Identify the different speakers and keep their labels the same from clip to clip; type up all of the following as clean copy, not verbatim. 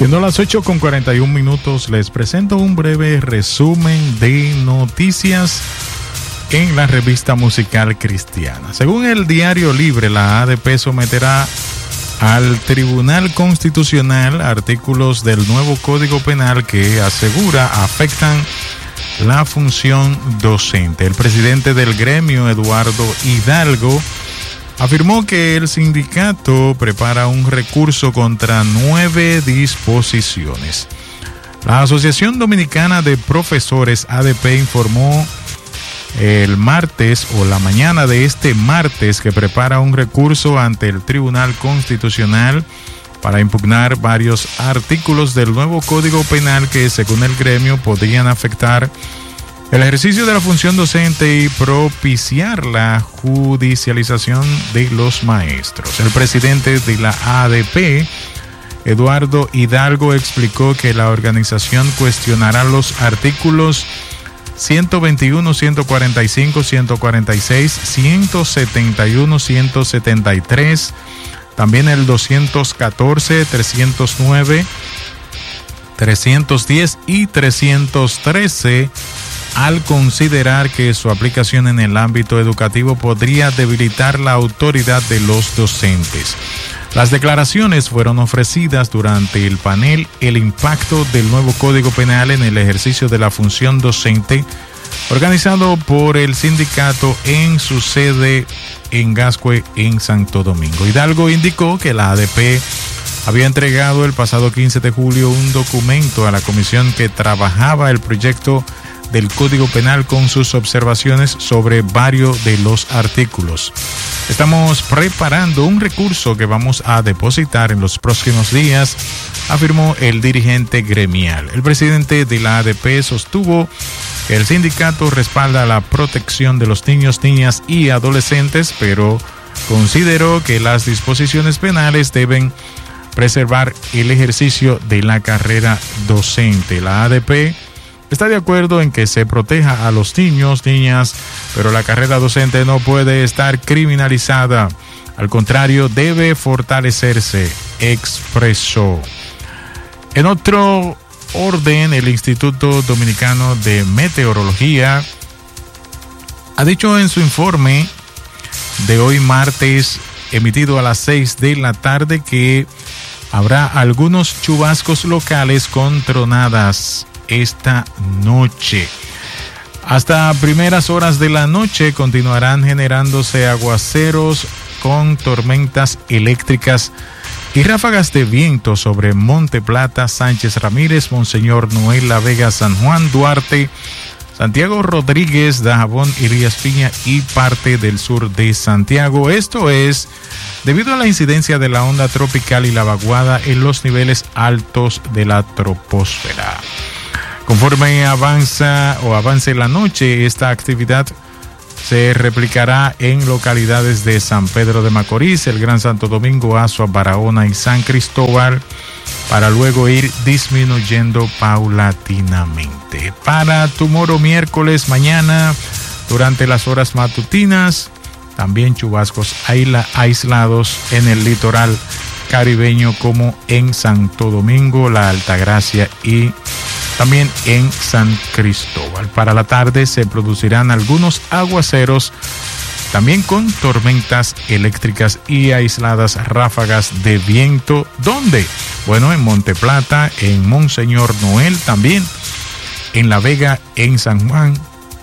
Speaker 1: Siendo las 8:41, les presento un breve resumen de noticias en la revista musical cristiana. Según el Diario Libre, la ADP someterá al Tribunal Constitucional artículos del nuevo Código Penal que asegura afectan la función docente. El presidente del gremio, Eduardo Hidalgo, afirmó que el sindicato prepara un recurso contra 9 disposiciones. La Asociación Dominicana de Profesores, ADP, informó el martes o la mañana de este martes que prepara un recurso ante el Tribunal Constitucional para impugnar varios artículos del nuevo Código Penal que, según el gremio, podrían afectar el ejercicio de la función docente y propiciar la judicialización de los maestros. El presidente de la ADP, Eduardo Hidalgo, explicó que la organización cuestionará los artículos 121, 145, 146, 171, 173, también el 214, 309, 310 y 313, al considerar que su aplicación en el ámbito educativo podría debilitar la autoridad de los docentes. Las declaraciones fueron ofrecidas durante el panel El impacto del nuevo Código Penal en el ejercicio de la función docente, organizado por el sindicato en su sede en Gascue, en Santo Domingo. Hidalgo indicó que la ADP había entregado el pasado 15 de julio un documento a la comisión que trabajaba el proyecto del Código Penal con sus observaciones sobre varios de los artículos. Estamos preparando un recurso que vamos a depositar en los próximos días, afirmó el dirigente gremial. El presidente de la ADP sostuvo que el sindicato respalda la protección de los niños, niñas y adolescentes, pero consideró que las disposiciones penales deben preservar el ejercicio de la carrera docente. La ADP está de acuerdo en que se proteja a los niños, niñas, pero la carrera docente no puede estar criminalizada. Al contrario, debe fortalecerse, expresó. En otro orden, el Instituto Dominicano de Meteorología ha dicho en su informe de hoy martes, emitido a las 6 de la tarde, que habrá algunos chubascos locales con tronadas esta noche. Hasta primeras horas de la noche continuarán generándose aguaceros con tormentas eléctricas y ráfagas de viento sobre Monte Plata, Sánchez Ramírez, Monseñor Noel, La Vega, San Juan, Duarte, Santiago Rodríguez, Dajabón, Elías Piña y parte del sur de Santiago. Esto es debido a la incidencia de la onda tropical y la vaguada en los niveles altos de la troposfera. Conforme avance la noche, esta actividad se replicará en localidades de San Pedro de Macorís, el Gran Santo Domingo, Azua, Barahona y San Cristóbal, para luego ir disminuyendo paulatinamente. Para tomorrow miércoles, mañana, durante las horas matutinas, también chubascos aislados en el litoral caribeño como en Santo Domingo, La Altagracia y también en San Cristóbal. Para la tarde se producirán algunos aguaceros, también con tormentas eléctricas y aisladas ráfagas de viento. ¿Dónde? Bueno, en Monte Plata, en Monseñor Noel, también en La Vega, en San Juan,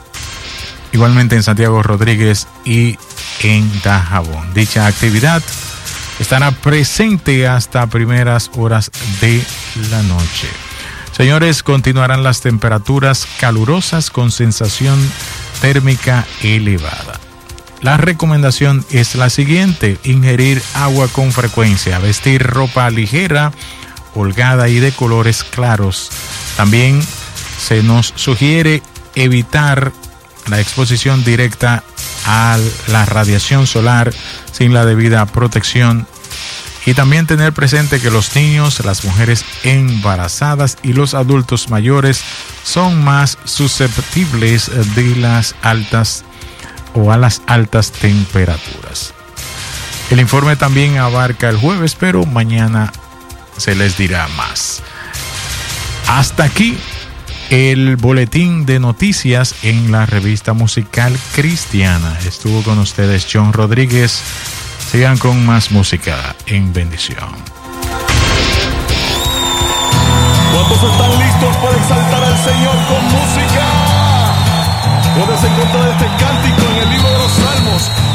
Speaker 1: igualmente en Santiago Rodríguez y en Dajabón. Dicha actividad estará presente hasta primeras horas de la noche. Señores, continuarán las temperaturas calurosas con sensación térmica elevada. La recomendación es la siguiente: ingerir agua con frecuencia, vestir ropa ligera, holgada y de colores claros. También se nos sugiere evitar la exposición directa a la radiación solar sin la debida protección. Y también tener presente que los niños, las mujeres embarazadas y los adultos mayores son más susceptibles de las altas o a las altas temperaturas. El informe también abarca el jueves, pero mañana se les dirá más. Hasta aquí el boletín de noticias en la revista musical cristiana. Estuvo con ustedes John Rodríguez. Sigan con más música en bendición.
Speaker 2: ¿Cuántos están listos para exaltar al Señor con música? Puedes encontrar este cántico en el libro de los Salmos,